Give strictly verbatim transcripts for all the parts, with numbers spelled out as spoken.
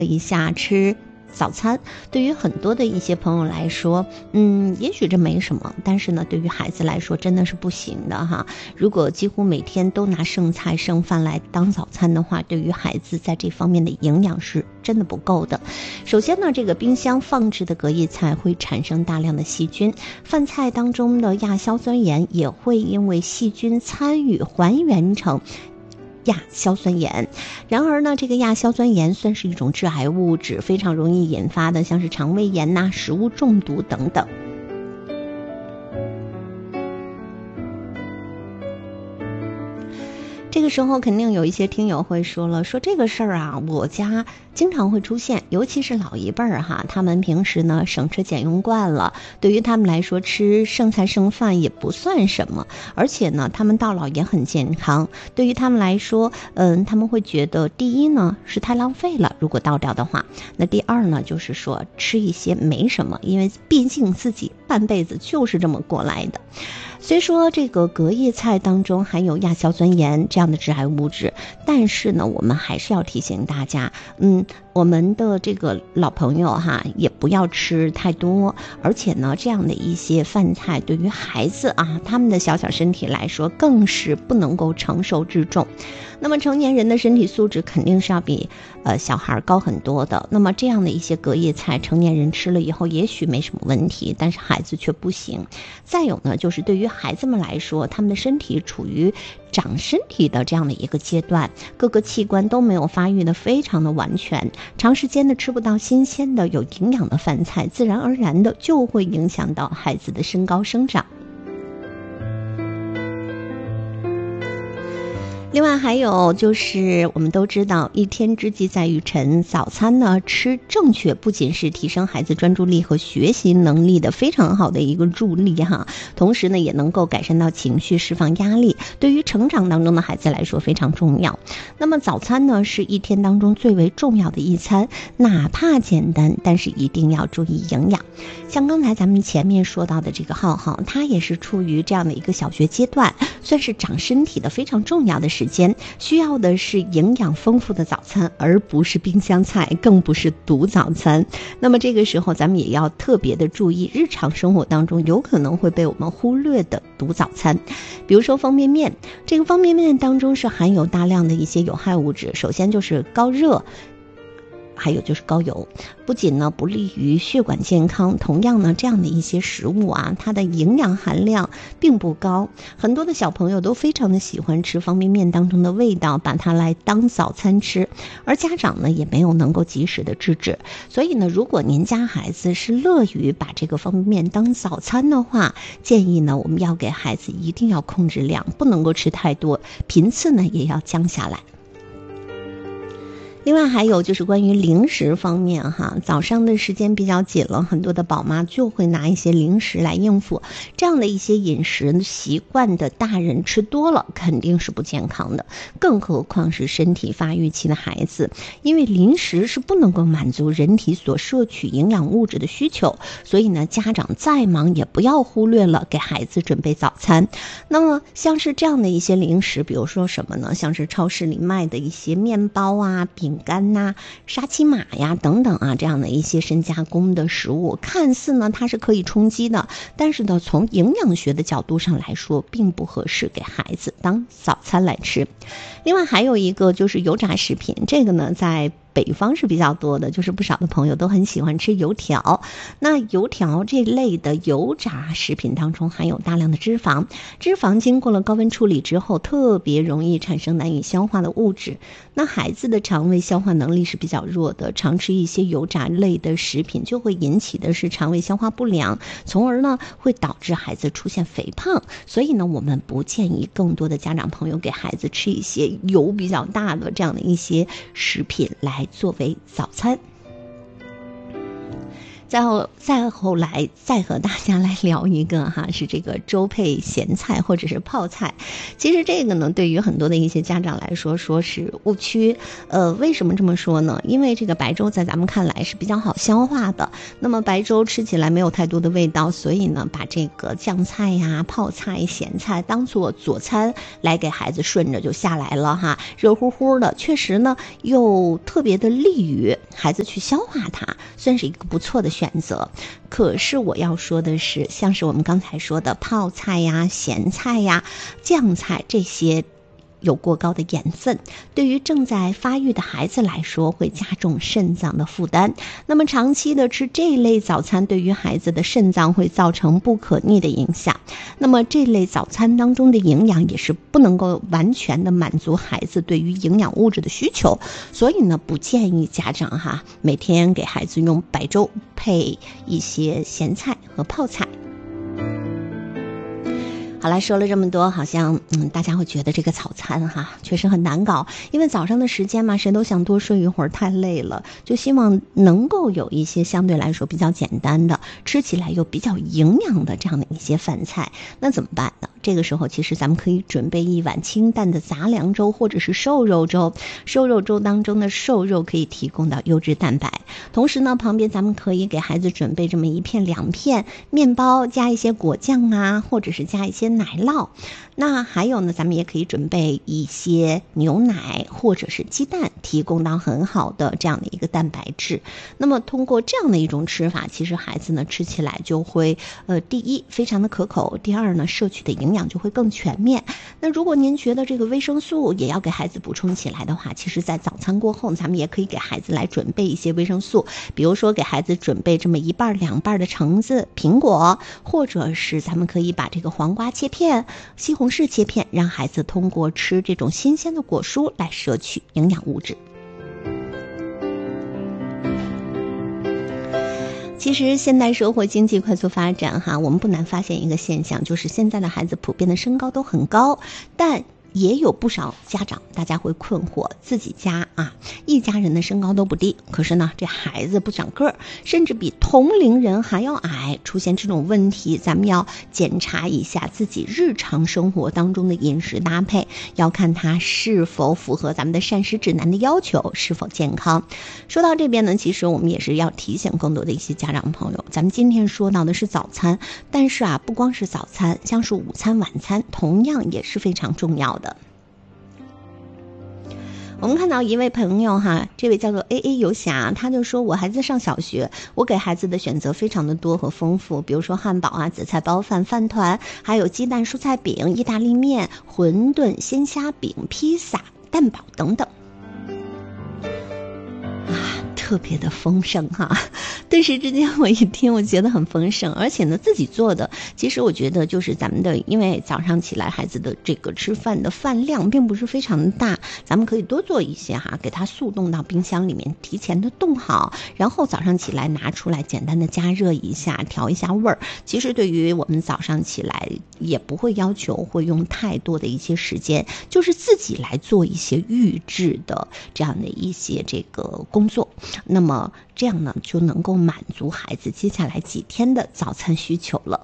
一下吃早餐，对于很多的一些朋友来说，嗯，也许这没什么，但是呢，对于孩子来说真的是不行的哈。如果几乎每天都拿剩菜剩饭来当早餐的话，对于孩子在这方面的营养是真的不够的。首先呢，这个冰箱放置的隔夜菜会产生大量的细菌，饭菜当中的亚硝酸盐也会因为细菌参与还原成亚硝酸盐。然而呢，这个亚硝酸盐算是一种致癌物质，非常容易引发的像是肠胃炎呐、食物中毒等等。这个时候肯定有一些听友会说了，说这个事儿啊，我家经常会出现，尤其是老一辈儿哈，他们平时呢省吃俭用惯了，对于他们来说吃剩菜剩饭也不算什么，而且呢他们到老也很健康。对于他们来说，嗯，他们会觉得第一呢是太浪费了，如果倒掉的话，那第二呢就是说吃一些没什么，因为毕竟自己半辈子就是这么过来的。虽说这个隔夜菜当中含有亚硝酸盐这样的致癌物质，但是呢，我们还是要提醒大家，嗯，我们的这个老朋友哈，也不要吃太多，而且呢，这样的一些饭菜对于孩子啊，他们的小小身体来说，更是不能够承受之重。那么成年人的身体素质肯定是要比呃小孩高很多的。那么这样的一些隔夜菜，成年人吃了以后也许没什么问题，但是孩子却不行。再有呢，就是对于孩子们来说，他们的身体处于长身体的这样的一个阶段，各个器官都没有发育的非常的完全，长时间的吃不到新鲜的有营养的饭菜，自然而然的就会影响到孩子的身高生长。另外还有就是我们都知道一天之计在于晨，早餐呢吃正确不仅是提升孩子专注力和学习能力的非常好的一个助力哈，同时呢也能够改善到情绪，释放压力，对于成长当中的孩子来说非常重要。那么早餐呢是一天当中最为重要的一餐，哪怕简单，但是一定要注意营养。像刚才咱们前面说到的这个浩浩，他也是处于这样的一个小学阶段，算是长身体的非常重要的时间，需要的是营养丰富的早餐，而不是冰箱菜，更不是毒早餐。那么这个时候咱们也要特别的注意日常生活当中有可能会被我们忽略的毒早餐。比如说方便面，这个方便面当中是含有大量的一些有害物质，首先就是高热，还有就是高油，不仅呢不利于血管健康，同样呢这样的一些食物啊，它的营养含量并不高。很多的小朋友都非常的喜欢吃方便面当中的味道，把它来当早餐吃，而家长呢也没有能够及时的制止。所以呢，如果您家孩子是乐于把这个方便面当早餐的话，建议呢我们要给孩子一定要控制量，不能够吃太多，频次呢也要降下来。另外还有就是关于零食方面哈，早上的时间比较紧了，很多的宝妈就会拿一些零食来应付，这样的一些饮食习惯的大人吃多了肯定是不健康的，更何况是身体发育期的孩子，因为零食是不能够满足人体所摄取营养物质的需求，所以呢家长再忙也不要忽略了给孩子准备早餐。那么像是这样的一些零食，比如说什么呢，像是超市里卖的一些面包啊、饼干呐、沙琪玛呀等等啊，这样的一些深加工的食物，看似呢它是可以充饥的，但是呢从营养学的角度上来说并不合适给孩子当早餐来吃。另外还有一个就是油炸食品，这个呢在北方是比较多的，就是不少的朋友都很喜欢吃油条。那油条这类的油炸食品当中含有大量的脂肪，脂肪经过了高温处理之后，特别容易产生难以消化的物质。那孩子的肠胃消化能力是比较弱的，常吃一些油炸类的食品就会引起的是肠胃消化不良，从而呢会导致孩子出现肥胖。所以呢我们不建议更多的家长朋友给孩子吃一些油比较大的这样的一些食品来作为早餐。 再后再后来再和大家来聊一个哈，是这个粥配咸菜或者是泡菜。其实这个呢，对于很多的一些家长来说，说是误区。呃，为什么这么说呢？因为这个白粥在咱们看来是比较好消化的，那么白粥吃起来没有太多的味道，所以呢，把这个酱菜呀、泡菜、咸菜当做佐餐来给孩子顺着就下来了哈，热乎乎的，确实呢又特别的利于孩子去消化它，算是一个不错的选择。可是我要说的是，像是我们刚才说的泡菜呀、咸菜呀、酱菜这些有过高的盐分，对于正在发育的孩子来说会加重肾脏的负担。那么长期的吃这类早餐，对于孩子的肾脏会造成不可逆的影响。那么这类早餐当中的营养也是不能够完全的满足孩子对于营养物质的需求，所以呢，不建议家长哈每天给孩子用白粥配一些咸菜和泡菜。好了，说了这么多，好像嗯，大家会觉得这个早餐哈确实很难搞，因为早上的时间嘛，谁都想多睡一会儿，太累了，就希望能够有一些相对来说比较简单的，吃起来又比较营养的这样的一些饭菜。那怎么办呢？这个时候其实咱们可以准备一碗清淡的杂粮粥或者是瘦肉粥，瘦肉粥当中的瘦肉可以提供到优质蛋白，同时呢，旁边咱们可以给孩子准备这么一片两片面包，加一些果酱啊，或者是加一些奶酪。那还有呢，咱们也可以准备一些牛奶或者是鸡蛋，提供到很好的这样的一个蛋白质。那么通过这样的一种吃法，其实孩子呢吃起来就会呃，第一非常的可口，第二呢摄取的营养就会更全面。那如果您觉得这个维生素也要给孩子补充起来的话，其实在早餐过后，咱们也可以给孩子来准备一些维生素，比如说给孩子准备这么一半两半的橙子、苹果，或者是咱们可以把这个黄瓜切片、西红柿切片，让孩子通过吃这种新鲜的果蔬来摄取营养物质。其实现代社会经济快速发展哈，我们不难发现一个现象，就是现在的孩子普遍的身高都很高，但也有不少家长大家会困惑，自己家啊一家人的身高都不低，可是呢这孩子不长个儿，甚至比同龄人还要矮。出现这种问题，咱们要检查一下自己日常生活当中的饮食搭配，要看它是否符合咱们的膳食指南的要求，是否健康。说到这边呢，其实我们也是要提醒更多的一些家长朋友，咱们今天说到的是早餐，但是啊不光是早餐，像是午餐晚餐同样也是非常重要的。我们看到一位朋友哈，这位叫做 A A 游侠，他就说我孩子上小学，我给孩子的选择非常的多和丰富，比如说汉堡啊、紫菜包饭、饭团，还有鸡蛋蔬菜饼、意大利面、馄饨、鲜虾饼、披萨、蛋堡等等。特别的丰盛哈，顿时之间我一听我觉得很丰盛，而且呢自己做的，其实我觉得就是咱们的，因为早上起来孩子的这个吃饭的饭量并不是非常的大，咱们可以多做一些哈，给它速冻到冰箱里面，提前的冻好，然后早上起来拿出来简单的加热一下，调一下味儿。其实对于我们早上起来也不会要求会用太多的一些时间，就是自己来做一些预制的这样的一些这个工作。那么这样呢就能够满足孩子接下来几天的早餐需求了。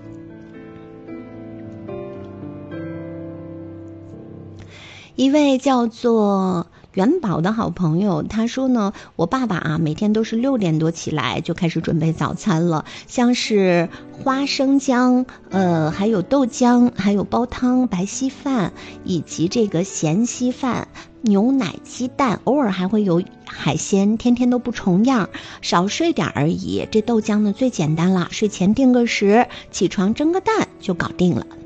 一位叫做元宝的好朋友，他说呢，我爸爸啊每天都是六点多起来就开始准备早餐了，像是花生浆呃还有豆浆，还有煲汤、白稀饭以及这个咸稀饭、牛奶、鸡蛋，偶尔还会有海鲜，天天都不重样，少睡点而已。这豆浆呢最简单了，睡前定个时，起床蒸个蛋就搞定了。